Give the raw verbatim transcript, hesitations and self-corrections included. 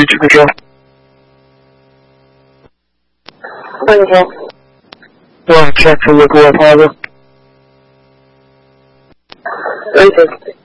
以这个叫。 那你说。 Well, check for your Father. Okay.